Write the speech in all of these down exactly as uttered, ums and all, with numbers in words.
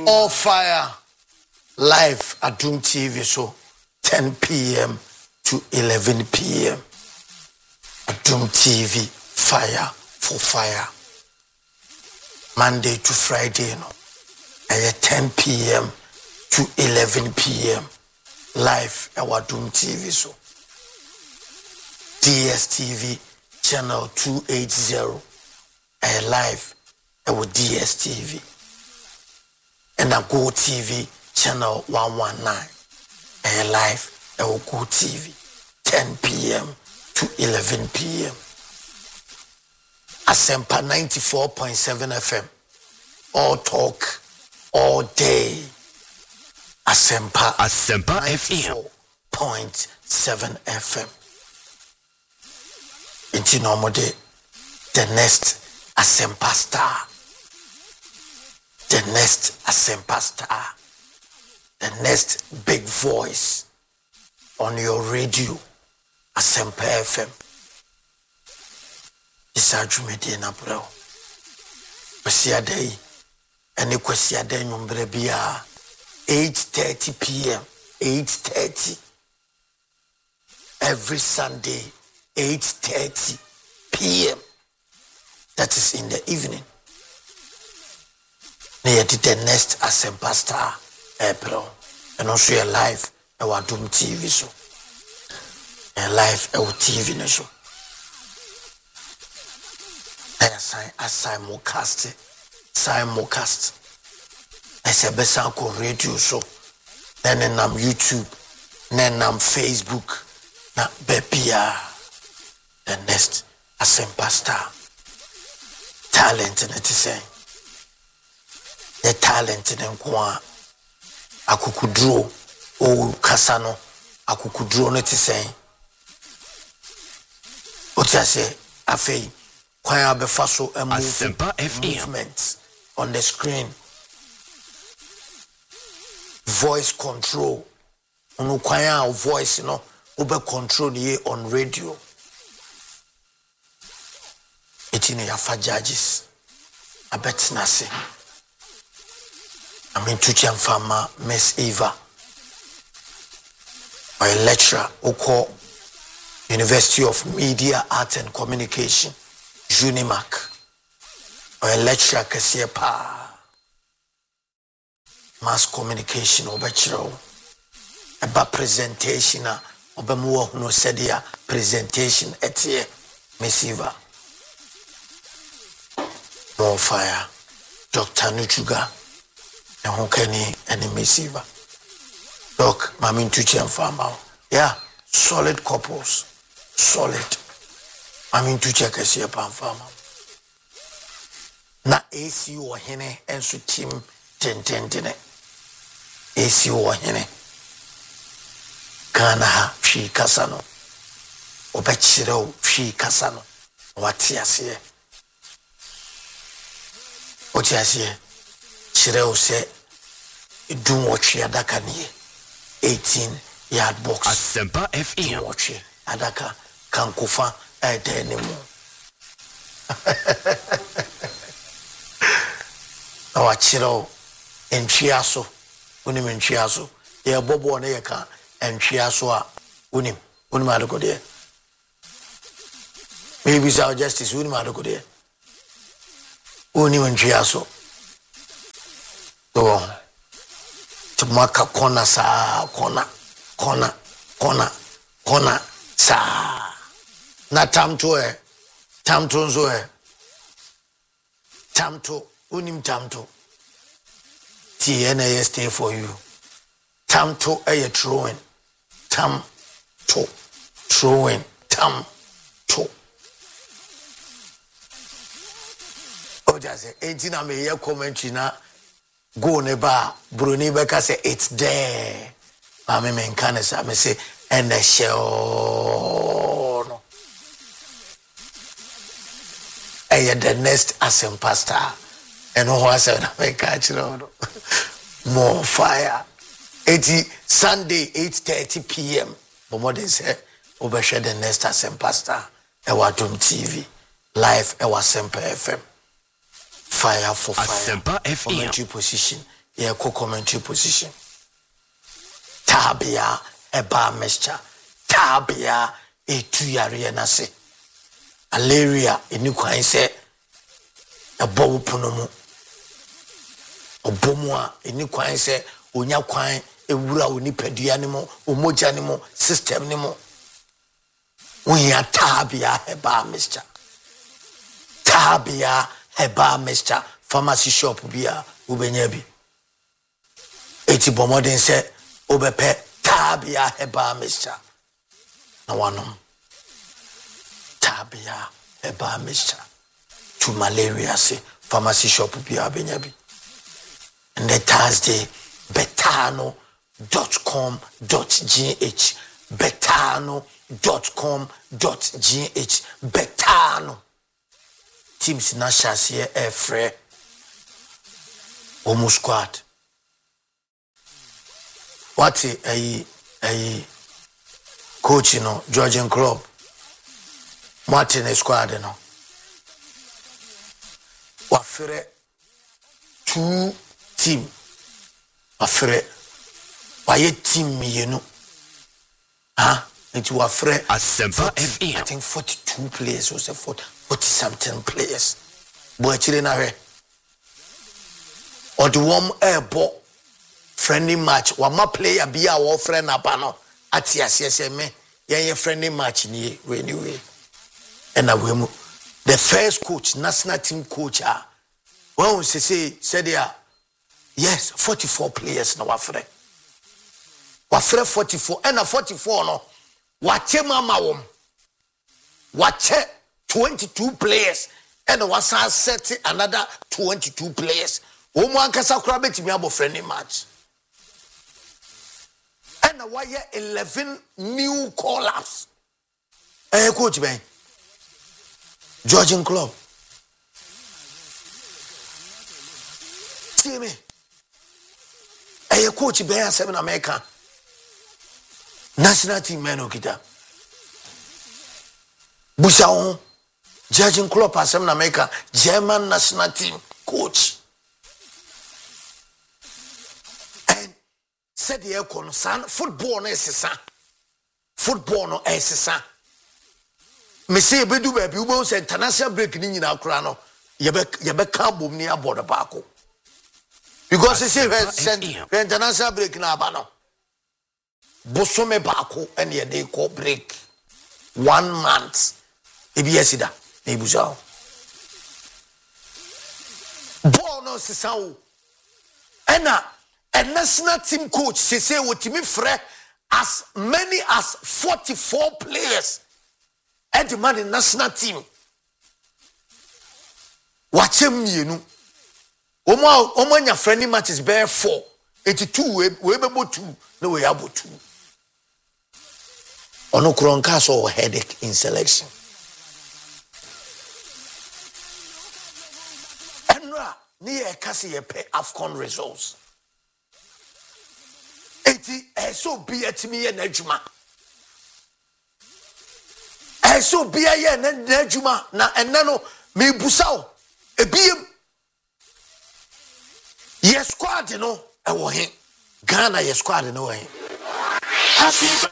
All Fire live at Doom T V, so ten p.m. to eleven p.m. at Doom T V. Fire for Fire. Monday to Friday, you know, at ten p.m. to eleven p.m. live at Doom T V, so D S T V channel two eighty, uh, live uh, with D S T V, and a Go T V channel one nineteen, uh, live uh, with Go T V, ten p.m. to eleven p.m. Asempa ninety-four point seven F M, all talk, all day. Asempa, Asempa ninety-four point seven F M. Inti normally the next Asempa star, the next Asempa star, the next big voice on your radio, Asempa F M. Isaju medie na bro. Kwasi adai, ene kwasi adai nyumbre bia eight thirty p.m. eight thirty every Sunday, eight thirty p.m. That is in the evening. Near the next Asempa star, April, and also a live a Doom T V show, a live a T V show. I assign simulcast, simulcast. I say besanko radio show. Then I'm YouTube, then I'm Facebook. Na bebia, the next Asempa star. Talent in it is saying. The talent in Nkwa. Akukudro o Kasano. Akukudro no ti saying. What I say, Afei. Kwaya befaso a movement on the screen. Voice control. Unu kwaya voice, you know, ube control ye on radio. Itini yafa judges. I bet nasi. I mean Tuchi and Fama, Miss Eva. Or a lecturer who call University of Media, Art and Communication. Unimac, or a lecturer kasiye pa mass communication obechiro eba presentation obemuwa no sedia presentation etie mesiva More Fire Doctor Nuchuga and Honkeni and mesiva Doc Mamin Tuchi and Farmer. Yeah, solid couples, solid. I mean to check a sheep and farmer. Na A C or hene and so team ten ten ten. A C or hene. Kana she casano. Obechiro she casano. What's here? What's here? Chireo say, do watch your dakani. eighteen yard box. Asempa F M. Watch it. Adaka kankufa. I tell you more. Our chiro in Chiaso, Unim in Chiaso, they are Bobo and Eka and Chiasoa Unim, Unimadago there. Maybe it's our justice, Unimadago there. Unim and Chiaso. So, to Maka Kona sa, Kona, Kona, Kona, Kona sa. Na tamto e tamto nzo e tamto unim tamto T N A stay for you tamto e throwing tam to throwing tam to o just say entina me ye commentary na go ne ba broni be ka say it's there ma me men kan say me say and the show the next Asempa star and who I said I catch More Fire. eighty Sunday eight thirty p.m. But what they say over the next Asempa star Ewa Doom T V live Ewa Asempa F M. Fire for Fire. Asempa F M. Commentary position yeah, co-commentary position. Tabia eba mixture. Tabia e tu yare na se. Alaria eni kwan se ebo pono mu. Obomu a eni kwan se onya kwan ewura oni padua ne mo, omoja ne mo, system ne mo. Unya tabia eba mixture. Tabia eba mixture pharmacy shop bia ubenya bi. Eti bomodin se obepe tabia eba mixture. Na wanom. Tabia eba mixture. To malaria se pharmacy shop bia ubenya bi. And the Thursday betano dot com dot g h betano dot com dot g h betano teams na shasiye e free omo squad what a a coach no Georgian club Martin squad no wafere two team wafere waye team mienu ah it was free Asempa F M. I think forty-two players or so forty something players. But actually na he. Or the one airbo friendly match. One more player be our friend abano. Ati asese me. Ye friendly match ni anyway. And na we the first coach, national team coach ah. When we say said there yes, forty-four players na wafre. Wafre forty-four and na forty-four no. Wache mama wom. Wache twenty-two players and was set another twenty-two players. Omo ankasa kura betimi abo friendly match. And why eleven new call-ups. Eh coach ben. Georgian club. See me. Eh coach ben seven America. National team men okita. Bushao Georgian club asem na America German national team coach. And said the aircon son football no esesa. Football no esesa. Me say bedu baby we say international break ni nyina akura no yebe yebe kan bom ni aboard baako. Because say we international break na aba no. Bosome baako and ye dey call break one month ebi esida na ibuja ball no sisa o ena a national team coach say say wotimi frɛ as many as forty-four players at the man in national team wachem mienu omo omo nya friendly matches bear four eighty-two we we bebo two no we abo two. Ono kronka so headache in selection. Enra ni e kasi ye pay AFCON results. Eti e so bi etimi ye na adwuma. E so bi ye na adwuma na enne no me busaw ebiem. Ye squad no e wo he. Ghana ye squad no he. Happy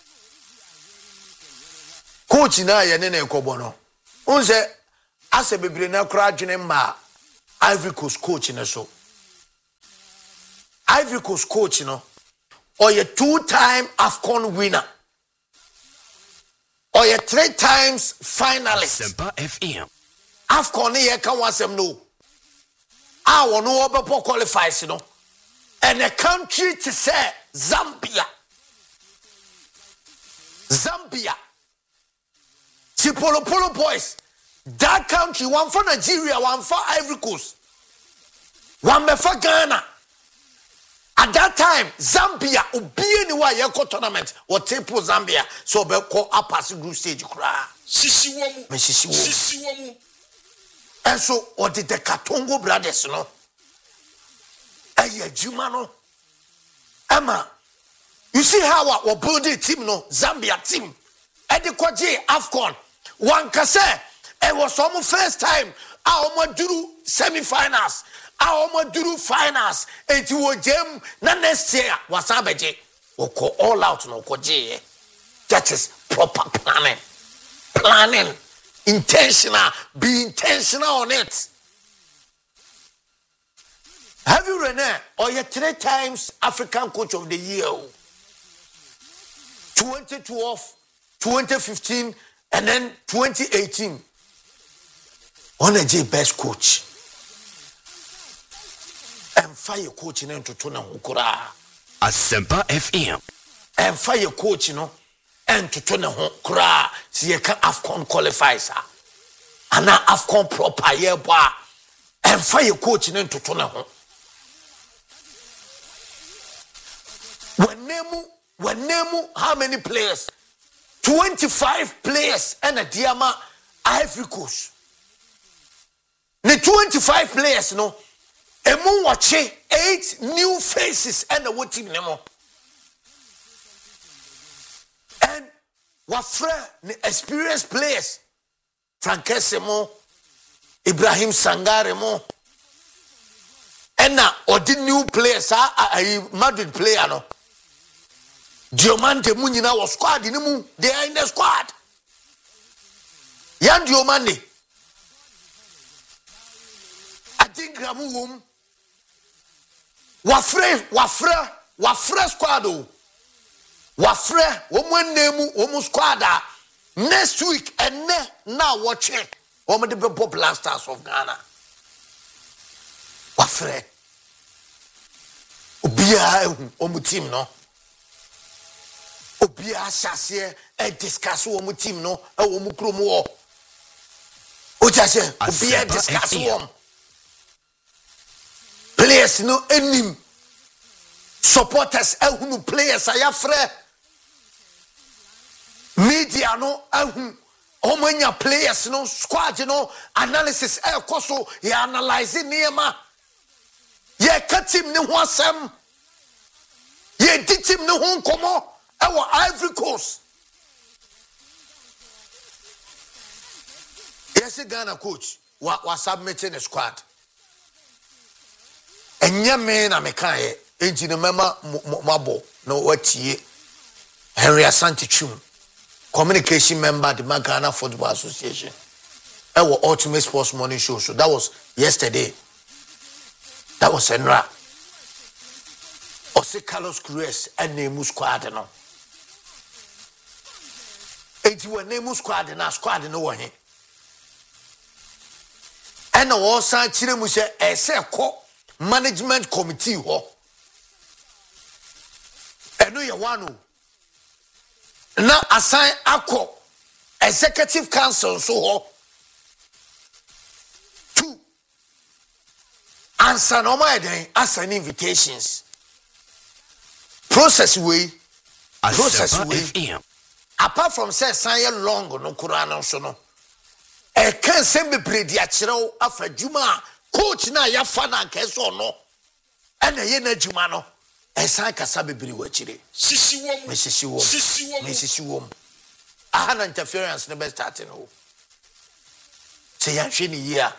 coach na ye ne ne kobo no unse ase bebre na kra dwene ma Ivory Coast coach ne so Ivory Coast coach no or a two-time AFCON winner or a three times finalist Asempa F M. AFCON ye kan wasem no a wono obepo qualifies no and a country to say Zambia Zambia Polo Polo boys, that country, one for Nigeria, one for Ivory Coast, one for Ghana. At that time, Zambia, Ubi anywhere yako tournament, or Tempo Zambia, so be call up as group stage cry. Sisiwamu. Sisiwamu. Sisiwamu. And so, or did the Katongo brothers, no? Aye, Jumano. Emma, you see how our building team, no? Zambia team. Edekwaje AFCON. One kase, it was almost first time. Our Maduru semi-finals. a omaduru finals enti wo jam na next year wasabeje woko all out no koje. That is proper planning. Planning. Intentional. Be intentional on it. Have you Rene or you three times African Coach of the Year? twenty twelve, twenty fifteen, and then twenty eighteen. On a J best coach. And fire coach in Tuna Hukura. Asempa F M. And fire coach, you know, and to Tuna Hukura. See, you can AFCON qualifies. And now AFCON proper year bar. And fire coach in Tuna Hukura. When Nemu, when Nemu, how many players? twenty-five players and a Diama Ivory Coast. The twenty-five players, no, emu watch eight new faces and a what team nemo. And what friend experienced players, Frankesemo, Ibrahim Sangaremo, and now or the new players are a Madrid player no. Diomande Munina was squad in the moon. They are in the squad. Yan Diomande. I think Ramum Wafre, Wafre, Wafre squad. Wafre, woman name, woman squad. Next week and ne now watch it. One of the popular stars of Ghana. Wafre. Ubia, omu team no. Obia shase e discuss wo mu team no e wo mu krom wo o jase obia discuss wo players no enim supporters e hunu players ayafre media no ahu omanya players no squad no analysis e koso ye analyze niema ye ka team ne ho asem ye di team ne ho nkomo our Ivory Coast. Yes, Ghana coach was submitting a squad. And young man, I'm a kind of member Mabo, no what ye Henry Asante Chum, communication member, the Ghana Football Association. Our Ultimate Sports Morning Show. So that was yesterday. That was Enra. Ose Carlos Cruz and Nemu squad no. Enti we Nemu squad na squad no wo he. And wo san kire mu se ese ko management committee ho. Eno ye wanu. Na assign akọ executive council so ho. Two. Answer no my den assign invitations. Process way. Process way. Apart from say sign long no Quran so no. E kan sem be bredi a kire afa djuma coach na ya fa na nke so no. E na ye na djuma no. E san kasa be bri wa kire. Sisi wom. Me sisi wom. Sisi wom. Me sisi wom. Aha na interference no be starting no. Say ya hwe ni year.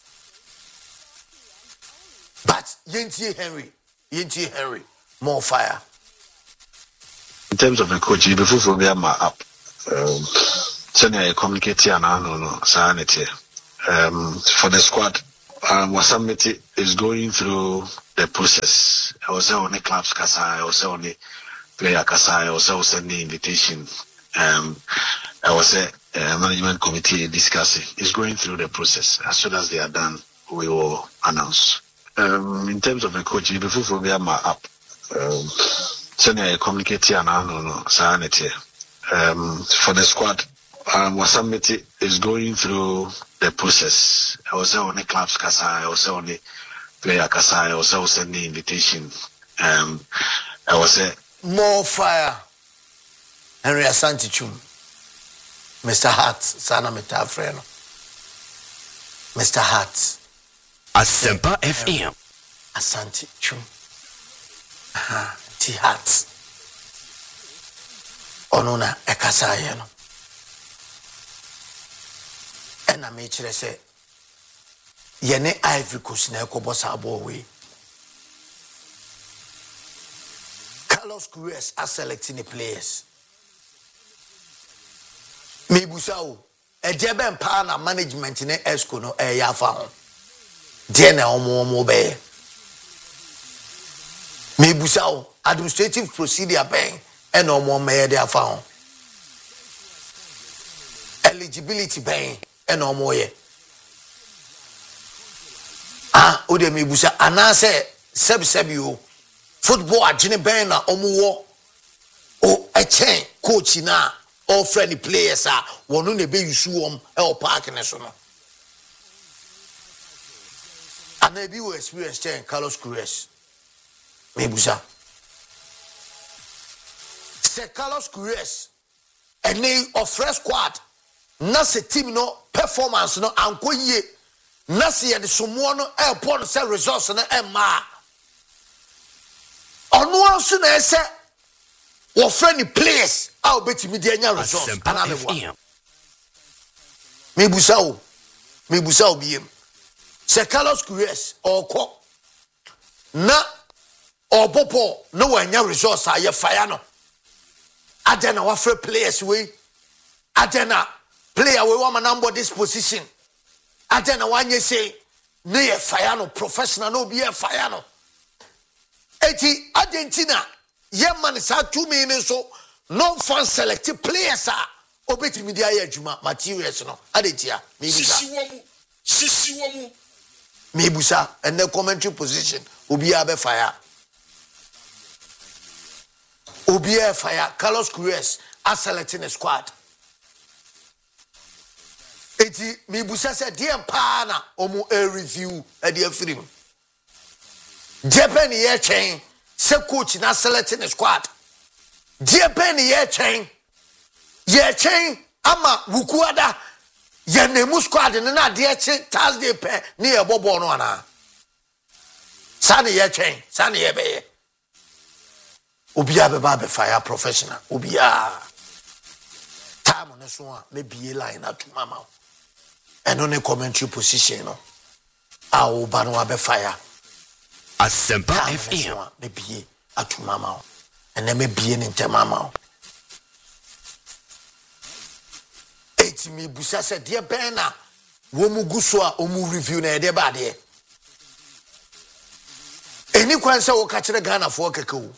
But Yentie Henry, Yentie Henry, more fire. In terms of the coach, you before from there, my up. Um, so I communicate here now, no, no, sanity. Um, for the squad, um, Wasamiti is going through the process. I was on the clubs, Kasa, I was on the player Kasa, I was sending the invitation. Um, I was a uh, management committee discussing. It's going through the process. As soon as they are done, we will announce. Um, in terms of the coach, before from there, my up. Um, so I communicate here now, no, no, sanity. Um, for the squad, um, Wasamiti is going through the process. I was on the clubs, Kasa, I was on the player Kasa, I was sending the invitation. Um, I was a more fire. Henry Asante Chum, Mister Hart, Sana Metafreno, Mister Hart. Asempa F M. Asante Chum. Aha, T Hart. Onuna ekasa ye no. Ena me kire se yene Ivory Coast na ekobo sabo we Carlos Queiroz are selecting the players me busao e deben pa na management ne esco no e ya fa ho de na omo omo be me busao administrative procedure ben e na omo me de afa ho eligibility ben e na omo ye ah o de me busa anase seb seb yo football agene ben na omo wo o e chen coach na all friendly players are one on the be you um el park in so and maybe you experience ten Carlos Queiroz maybe sir say Carlos Queiroz and they offer squad na se team no performance no anko ye na se the somo no airport say results no e ma onu anso na say or friendly players I'll bet you media results another one me busao me busao biem se Carlos Queiroz or ko na or popo no one results are your fire no adena wa free players we adena player we want number this position adena one you say ne fire no professional no be a fire no eti Argentina ye man sa two minutes so no fan selected players are obeti media adwuma materials no adetia me busa sisi womu me busa and the commentary position obi abe fire obi abe fire Carlos Queiroz are selecting a squad eti me busa say dem pa na omo a review e dey film Japan ye chen se coach na selecting a squad Japan ye chen ye chen ama wukuada ye nemu squad ne na de chen Thursday pe ne ye bobo no ana sane ye chen sane ye be obia be ba be fire professional obia time ne so a me bie line atu mama eno ne commentary position no a o ba no be fire Asempa F M me bie atu mama and then me be in temama eti me busa se de ben na wo mu guso a o mu review na de ba de eni kwan se wo ka kire Ghana fo keke wo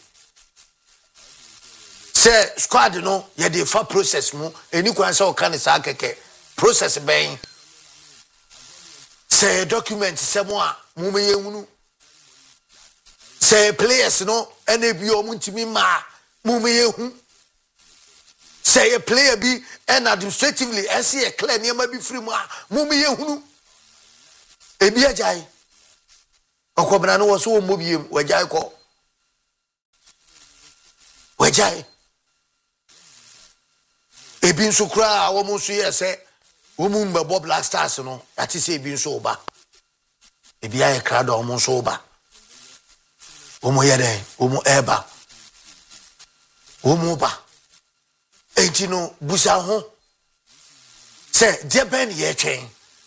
se squad no ye de fa process mu eni kwan se wo ka ne sa keke process ben se document se mo a mu me ye hunu say players no ene bi o muntimi ma mu me yehu say a player bi and administratively ese e clear niam bi free mu a mu me yehu e bi ajai okobra no wo so mo biem wajai ko wajai e bi nso kra wo mo so yese wo mu mbebo Black Stars no ati say bi nso oba e bi aye kra do mo nso oba Omo yede, omo eba. Omo ba. Enti no busa ho. Se Japan ye chen.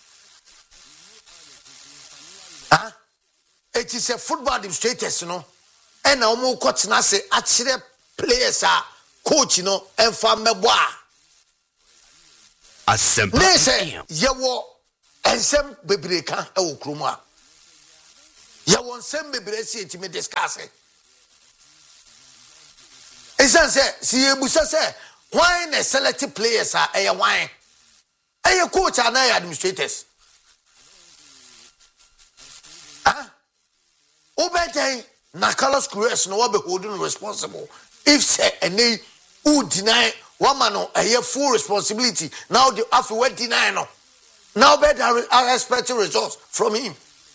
Ah? Eti se football administrators no. E na omo kwotena se akire players a coach no emfa mebo a. Asempa F M. Ye wo ensem bebreka e wo kromo a. Ya won sem bebresi eti me discuss it. Esan say si ebusa say why na select players are eh why? Eh coach and administrators. Ah? Obey na Carlos Queiroz no be holding responsible. If say any who deny one man no eh full responsibility. Now the after we deny no. Now better are expecting results from him.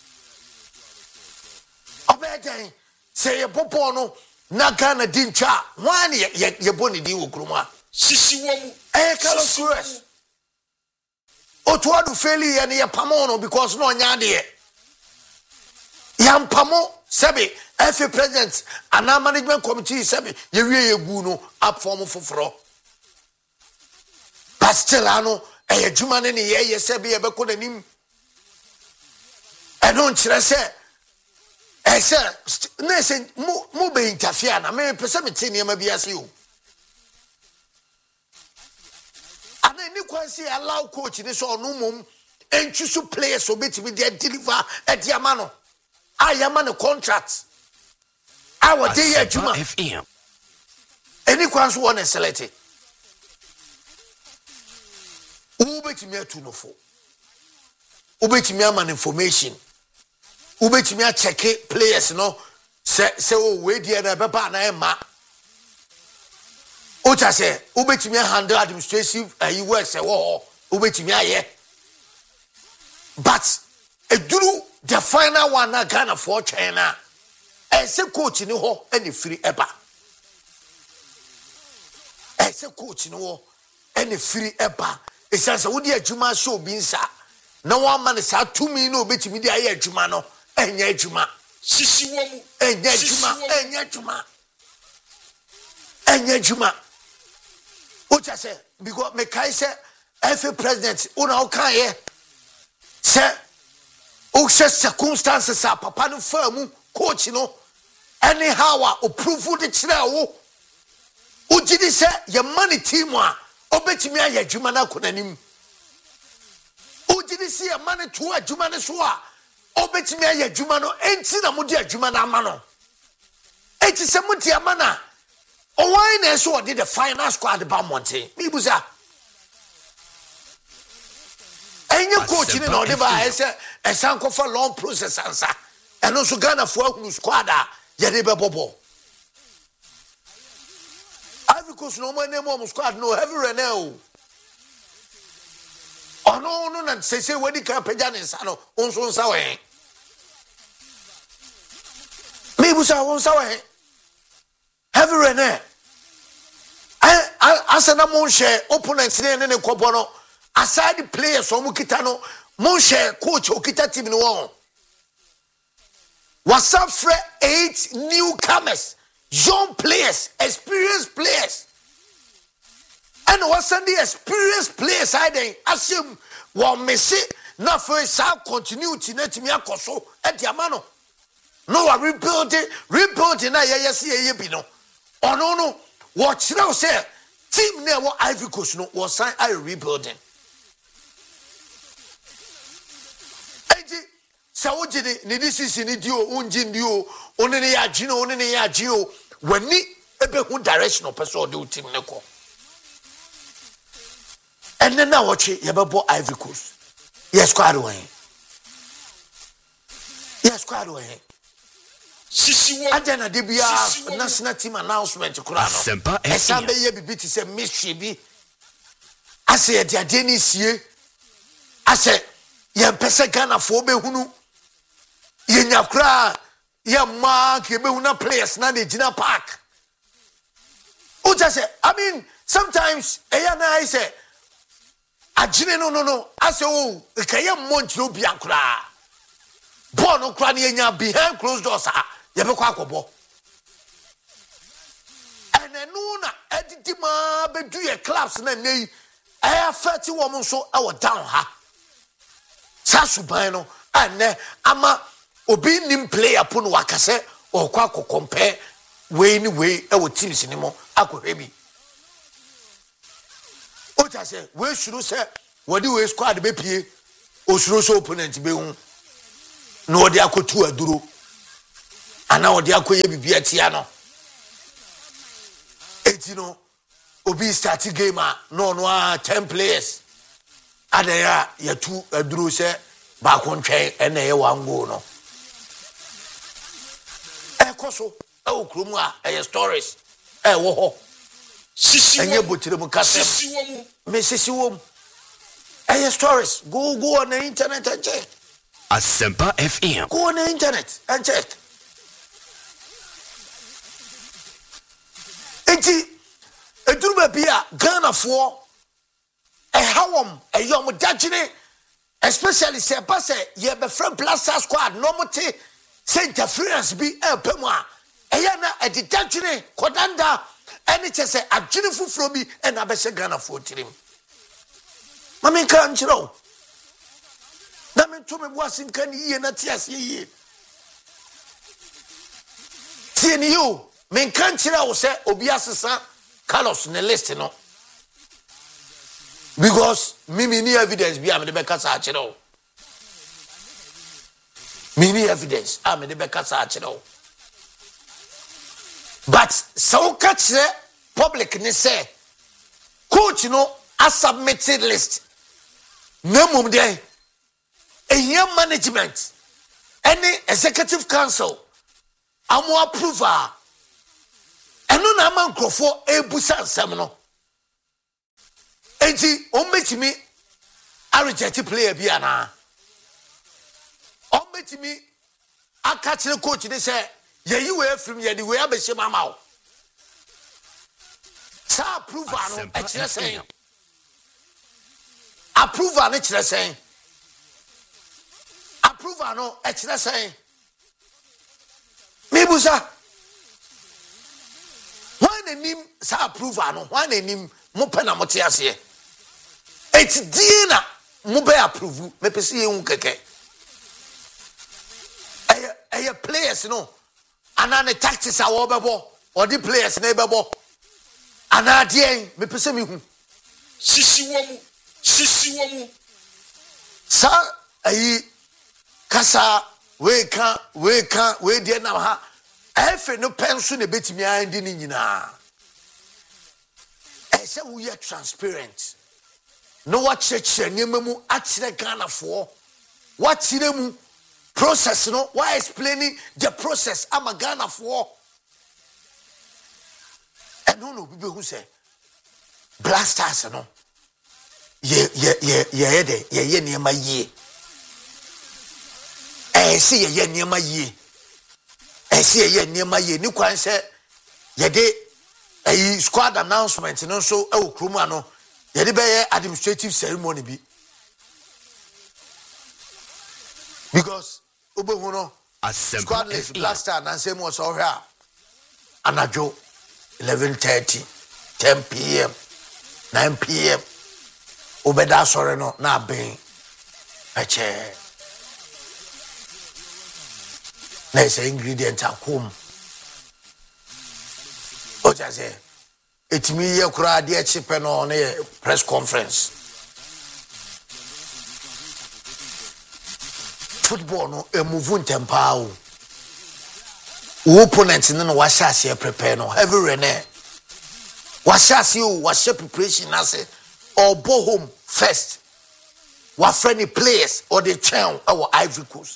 Obey say a popo no na Ghana dincha one ye ye boni di okroma sisi womu eh Carlos Queiroz otuadu faili ye ne ye pamo no because no nya de yam pamo sebe F A president and management committee sebe ye wie ye gu no up form foforo pastelano eh adwuma ne ne ye ye sebe ye be ko nanim I don't say. I said, listen, move interfere. I mean, perception, you may be as you. And then you can see allow coach in this or no mum and choose to play so bit with their deliver at Yamano. I am on a contract. Our day at Juma F M. Any one's one and select it. Ubet me to no for. Ubet me an information. Ubet me a check it players no. Say, say, oh, wait, dear, Papa, and I am ma. Ota say, ubet me handle administrative, and you work say, oh, ubet me a but a do the final one, I can afford China. And say, coach in the hall, any free ever. And say, coach in the hall, any free ever. It says, would you Juma show being sa? No one man is out to me, no bit me, the air Jumano, and yet Juma. Sissy woman, and yet Juma, and yet Juma. And yet Juma. What I say, because me kai say, every president, una okaye, say, oh, circumstances are papa no firm, coach, you know, anyhow, or prove the child. Oh, did he say, your money team, or bet me a Jumana kunanim. Oh, did he see a money to a Jumana swa, or bet me a Jumano, and see the Mudia Jumana mano. It is a Mutia mana. Oh, why ne so did the final squad about Monte? Me buza. And your coach in order by a sanko for long process answer. And also Ghana for who squadra, Yadeba Bobo. Ivory Coast no more name of squad, no heavy renewal. Oh, no, no, and say, say, when you can't pay Jan and Sano, on so sour. Me buza on sour. Heavy René. I I said na monshare opponents ne ne kobono aside the players so mukita no monshare coach okita team no won. What's up for eight newcomers, young players, experienced players. And what's the experienced players I then assume one messi na for sa continuity na timi akoso e dia mano. No I rebuild it, rebuild it na ye ye see ye bi no. Oh no no, watch now say team near what Ivory Coast no was sign I rebuilding. Eji Saudi ni this is ni dio unjin dio onene ya jino onene ya jio wani ebe hu direction of person the team ne ko. And then now watch it yebebo Ivory Coast. Yes squad way. Yes squad way. Adena de bia national team announcement kura no esambe ye bibi ti se mystery bi ase ye dia deni sie ase ye pese Ghana fo be hunu ye nya kura ye mark ye be huna players na de Gina Park. O just say I mean sometimes eya na I say agine no no no ase o kaye month no bia kura ball no kura ne nya behind closed doors ah yebekwa akobo enenuna edidi ma bedu ye clubs na nei eh afeti wo mo so e wo down ha sasuban no ane ama obi nim player po no wakase okwa compare we ni we e wo teams ni mo akohwe bi o ta se we shuru se wodi we squad be pie o shuru so opponent be hu no odi akotu aduro ana odi akoye bibia tia no eti no obi start game no no ah ten players adaya ya tu aduro se ba kontwen ena ye wan go no e koso e okromu a e stories e wo ho sisi wo enye botire mu kasem sisi wo mu me sisi wo e stories go go on the internet and check Asempa F M. Go on the internet and check. Enti eduruma bia Ghana for e hawom e yom dagene especially say pass ye be friend blaster squad no mote say interference bi e pemu a e ya na e dagene kodanda eni che say agene fufuro bi e na be se Ghana for tirim mami kan chiro na me to me was in can ye na tias ye. Tieni you, men can't chira say obiasesa Carlos ne list no. Because me ni evidence be am de be kasa achiro. Me ni evidence am de be kasa achiro. But so catch the public ne say coach no a submitted list. No mum dey. A year management any executive council amo approval. Eno na man crofo ebusa nsem no. Enti o metimi a reject player bi ana. O metimi aka kire coach ni say ye yi we afrim ye di we abehye mama o. Sa approval no e kire say. Approval no kire say. Approval no e kire say. Mebusa when nim sa approval no when nim mo pena mo te ase eti dina mo be approve me pese ye hu keke eye eye players no ana ne tactics a wo bebo or the players na bebo ana de me pese me hu sisi wo mu sisi wo mu sa ayi kasa we can we can we dey na ha efe no penso na betimi andi ni nyina e se wo ye transparent no what church nyemamu akire Ghana for what chire mu process no why explaining the process am a Ghana for and no no people who say blasters no ye ye ye ye de ye ye niema ye eh see ye niema ye eh see ye niema ye ni kwan say ye de eh squad announcement no so e okroma no ye de be administrative ceremony bi because obohu no squad list blaster na say mo so hwa anajo eleven thirty ten p.m. nine p.m. obeda sore no na ben eche na say ingredient akom o ja say etimi ye kura de echipe no na press conference football no e move ntempa o opponent no wa shase prepare no every ne wa shase o wa share preparation na say or go home first wa friendly players or the town our Ivory Coast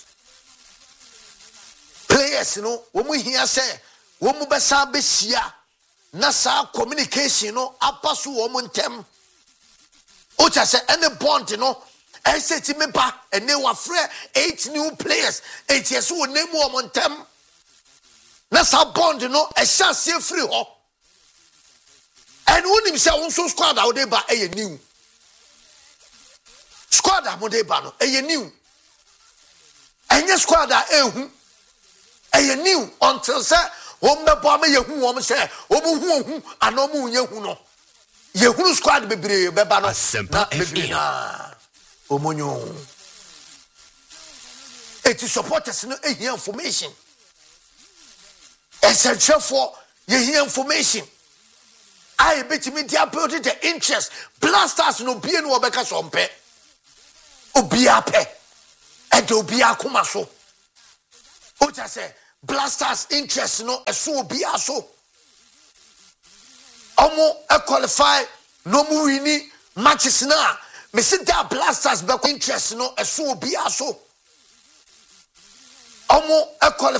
players no wo mu hia say wo mu be sa be sia na sa communication no apaso wo mu ntem o cha say any bond no e say ti me ba ene wa frɛ eight new players eight years wo name wo mu ntem na sa bond no e sha se free ho and when him say won so squad out dey ba e new squad am dey ba no e new enye squad a ehu e new until say won be bo am ye hu won say wo mu hu hu ano mu nye hu no ye hu squad bebre be ba no na bebre na omonyo it is supporters no e hear information essential for ye hear information I bet me dia build the interest blasters no bie no obeka sompe obia pe e do obia akoma so o ja say blasters interest no eso obia so omo e qualify no mu wini matches na me see that blasters be interest no eso obia so omo e qualify